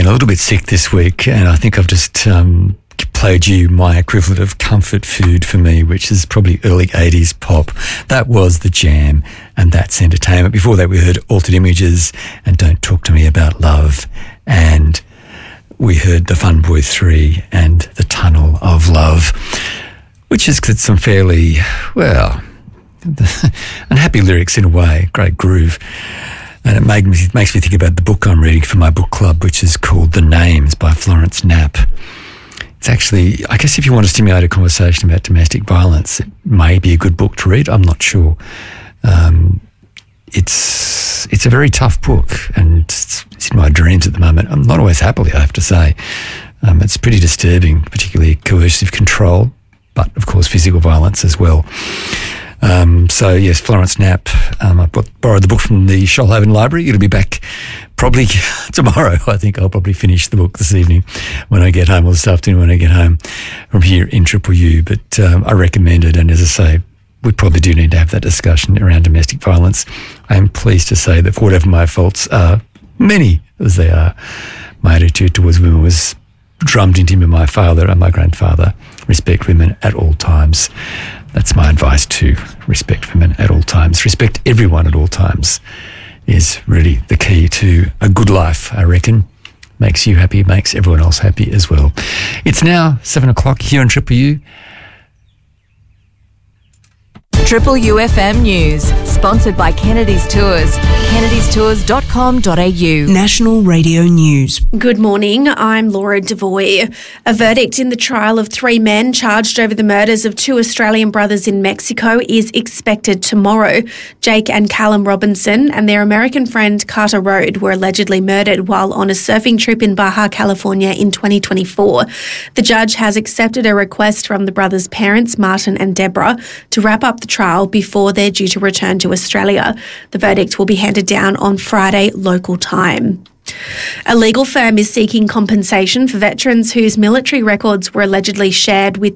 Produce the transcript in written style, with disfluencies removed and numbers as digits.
been a little bit sick this week, and I think I've just played you my equivalent of comfort food for me, which is probably early 80s pop. That was The Jam, and that's entertainment. Before that, we heard Altered Images and Don't Talk to Me About Love, and we heard The Fun Boy 3 and The Tunnel of Love, which has got some fairly, well, unhappy lyrics in a way, great groove. And it makes me think about the book I'm reading for my book club, which is called The Names by Florence Knapp. It's actually, I guess if you want to stimulate a conversation about domestic violence, it may be a good book to read. I'm not sure. It's a very tough book, and it's in my dreams at the moment. I'm not always happily, I have to say. It's pretty disturbing, particularly coercive control, but of course physical violence as well. So yes, Florence Knapp. I borrowed the book from the Shoalhaven Library. It'll be back probably tomorrow. I think I'll probably finish the book this evening when I get home, or this afternoon when I get home from here in Triple U. But I recommend it, and as I say, we probably do need to have that discussion around domestic violence. I am pleased to say that for whatever my faults are, many as they are, my attitude towards women was drummed into me by my father and my grandfather. Respect women at all times. That's my advice too. Respect women at all times. Respect everyone at all times is really the key to a good life, I reckon. Makes you happy, makes everyone else happy as well. It's now 7 o'clock here on Triple U. Triple UFM News, sponsored by Kennedy's Tours. kennedystours.com.au. National Radio News. Good morning, I'm Laura Devoy. A verdict in the trial of 3 men charged over the murders of 2 Australian brothers in Mexico is expected tomorrow. Jake and Callum Robinson and their American friend Carter Rode were allegedly murdered while on a surfing trip in Baja California in 2024. The judge has accepted a request from the brothers' parents, Martin and Deborah, to wrap up the trial before they're due to return to Australia. The verdict will be handed down on Friday local time. A legal firm is seeking compensation for veterans whose military records were allegedly shared with